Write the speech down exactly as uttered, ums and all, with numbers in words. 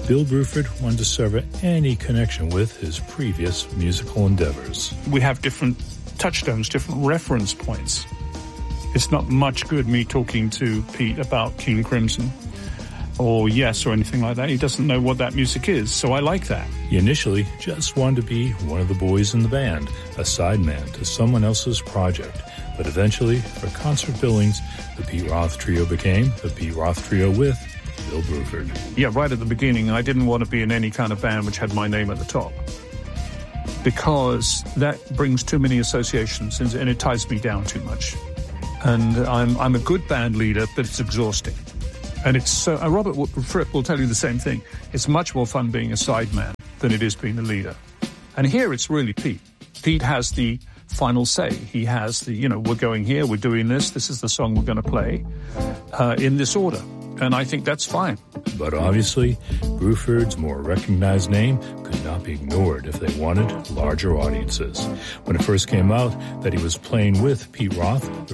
Bill Bruford wanted to sever any connection with his previous musical endeavors. We have different touchstones, different reference points. It's not much good me talking to Pete about King Crimson or Yes or anything like that. He doesn't know what that music is, so I like that. He initially just wanted to be one of the boys in the band, a sideman to someone else's project. But eventually, for concert billings, the Pete Roth Trio became the Pete Roth Trio with Bill Bruford. Yeah, right at the beginning, I didn't want to be in any kind of band which had my name at the top, because that brings too many associations and it ties me down too much. And I'm I'm a good band leader, but it's exhausting. And it's so, uh, Robert Fripp will tell you the same thing. It's much more fun being a sideman than it is being the leader. And here it's really Pete. Pete has the final say. He has the, you know, we're going here, we're doing this, this is the song we're going to play uh, in this order. And I think that's fine. But obviously, Bruford's more recognized name could not be ignored if they wanted larger audiences. When it first came out that he was playing with Pete Roth, the